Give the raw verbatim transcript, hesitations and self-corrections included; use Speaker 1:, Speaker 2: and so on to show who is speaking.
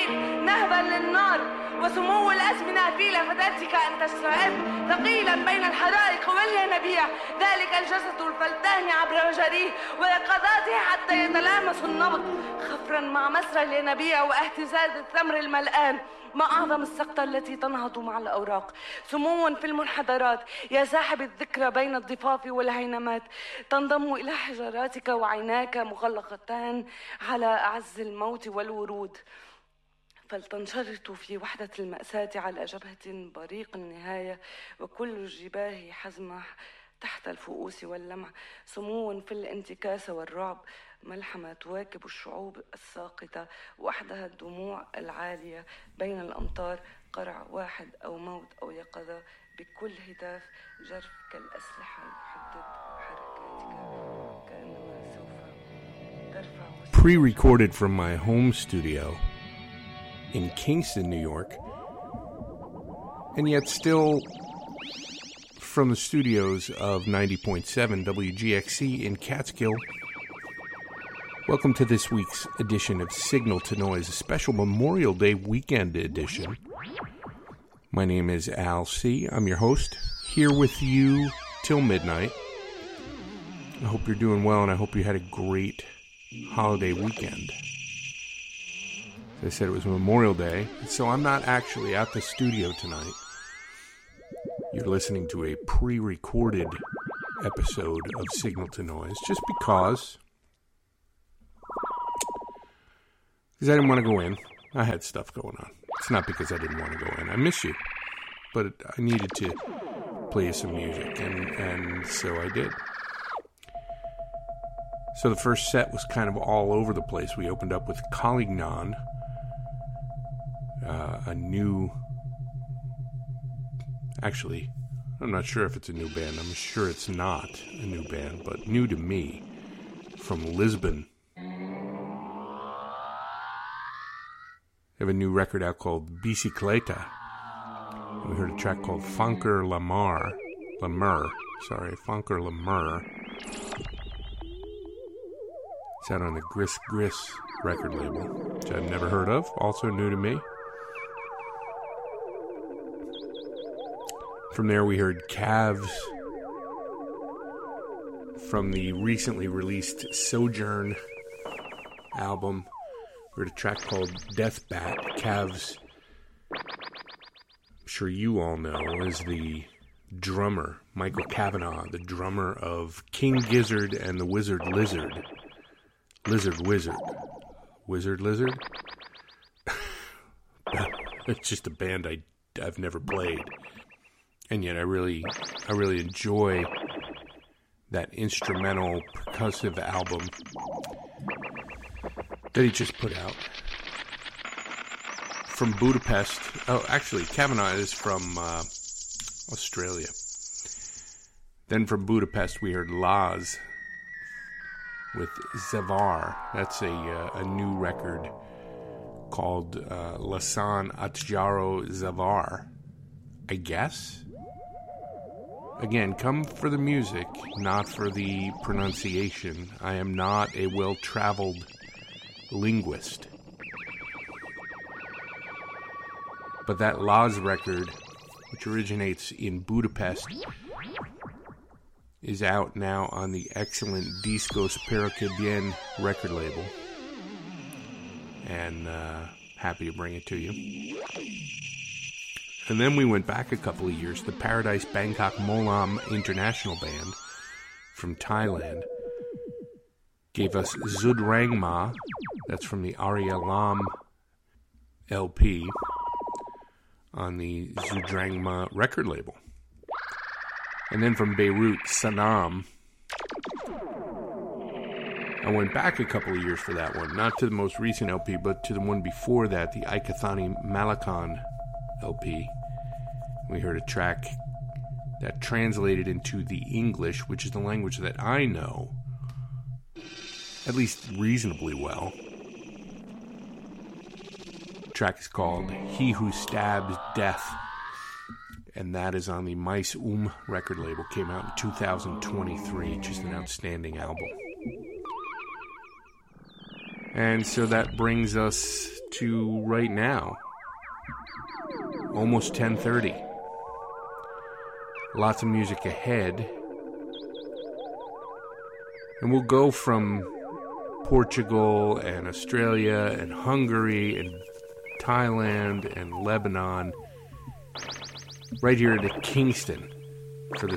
Speaker 1: الليل نهبا للنار، وسمو الأزمنة في لفتاتك أن تستعب ثقيلا بين الحرائق والينابيع، ذلك الجسد الفلتان عبر مجاريه ويقظاته حتى يتلامس النبض، خفرا مع مسرى الينابيع واهتزاز الثمر الملآن، ما أعظم السقطة التي تنهض مع الأوراق، سمو في المنحدرات يا ساحب الذكرى بين الضفاف والهينمات، تنضم إلى حجراتك وعيناك مغلقتان على أعز الموت والورود، فلتنشرط في وحدة المأساة على جبهة بريق النهاية، وكل الجباه حزمة تحت الفؤوس واللمع، سمو في الانتكاس والرعب، ملحمة تواكب الشعوب الساقطة، وحدها الدموع العالية بين الأمطار، قرع واحد أو موت أو يقظة، بكل هتاف جرف كالأسلحة يحدد حركاتك كأنما سوف ترفع.
Speaker 2: Pre-recorded from my home studio in Kingston, New York, and yet still from the studios of ninety point seven W G X C in Catskill. Welcome to this week's edition of Signal to Noise, a special Memorial Day weekend edition. My name is Al C. I'm your host, here with you till midnight. I hope you're doing well, and I hope you had a great holiday weekend. As I said, it was Memorial Day, so I'm not actually at the studio tonight. You're listening to a pre-recorded episode of Signal to Noise, just because... Because I didn't want to go in. I had stuff going on. It's not because I didn't want to go in. I miss you. But I needed to play you some music, and, and so I did. So the first set was kind of all over the place. We opened up with Collignon, uh, a new... Actually, I'm not sure if it's a new band. I'm sure it's not a new band, but new to me, from Lisbon. They have a new record out called Bicicleta. We heard a track called Funker Lamar. Lamur. Sorry, Funker Lamur. It's out on the Gris Gris record label, which I've never heard of. Also new to me. From there we heard Calves from the recently released Sojourn album. We heard a track called Death Bat. Calves, I'm sure you all know, is the drummer, Michael Kavanagh, the drummer of King Gizzard and the Wizard Lizard. Lizard Wizard. Wizard Lizard? It's just a band I, I've never played. And yet I really, I really enjoy that instrumental percussive album that he just put out. From Budapest. Oh, actually, Kavanagh is from uh, Australia. Then from Budapest, we heard Laz with Zavar. That's a uh, a new record called uh, Lasan Atjaro Zavar, I guess. Again, come for the music, not for the pronunciation. I am not a well-traveled linguist. But that Laz record, which originates in Budapest, is out now on the excellent Discos Pero Que Bien record label. And uh, happy to bring it to you. And then we went back a couple of years. The Paradise Bangkok Molam International Band from Thailand gave us Zudrangma. That's from the Arya Lam L P on the Zudrangma record label. And then from Beirut, Sanam. I went back a couple of years for that one. Not to the most recent L P, but to the one before that, the Ikathani Malakan L P. We heard a track that translated into the English, which is the language that I know, at least reasonably well. The track is called He Who Stabs Death, and that is on the Mice Um record label. Came out in two thousand twenty-three, just an outstanding album. And so that brings us to right now, almost ten thirty. Lots of music ahead. And we'll go from Portugal and Australia and Hungary and Thailand and Lebanon right here to Kingston for the